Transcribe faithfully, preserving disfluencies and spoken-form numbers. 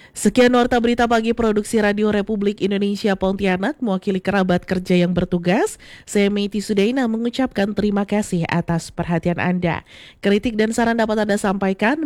Sekian Warta Berita Pagi Produksi Radio Republik Indonesia Pontianak, mewakili kerabat kerja yang bertugas. Saya Meiti Sudaina mengucapkan terima kasih atas perhatian Anda. Kritik dan saran dapat Anda sampaikan